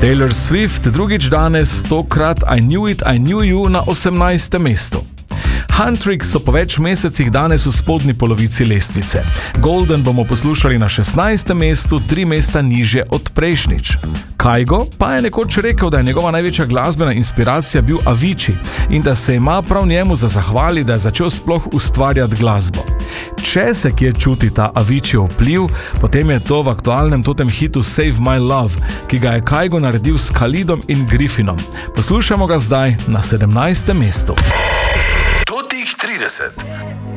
Taylor Swift drugič danes, tokrat I Knew It, I Knew You na 18. mestu. Huntrix so po več mesecih danes v spodnji polovici lestvice. Golden bomo poslušali na 16. mestu, 3 mesta nižje od prejšnjič. Kygo pa je nekoč rekel, da je njegova največja glasbena inspiracija bil Avicii in da se ima prav njemu za zahvali, da je začel sploh ustvarjati glasbo. Če se kje čuti ta Avicii vpliv, potem je to v aktualnem totem hitu Save My Love, ki ga je Kygo naredil s Khalidom in Griffinom. Poslušamo ga zdaj na 17. mestu. 30.